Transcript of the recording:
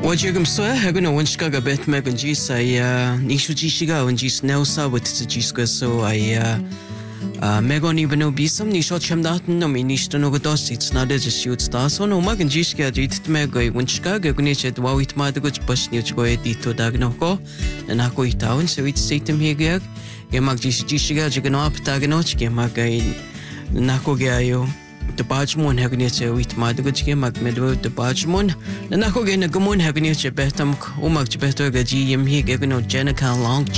Wajagam soya haguna wanchkaga bet megan jis nishu jishiga and jis nelsa with the jiska so megon even no bisam nisho chamdat no mi nishta no godos it's not a shoot star so no magan jiska jit mego wanchkaga guniche dwawit madaguch bush niuch go edito dagnoko and ako itaun so it's satem hegag gemag jishiga jigano aptaganoch gemagain nako gayo the Bajmon Hagnice with Madaguchi Magmedo, the Bajmon, the Nakogan Gamon Hagnice Betam, Umak Better Gaji, Higano Jenica Long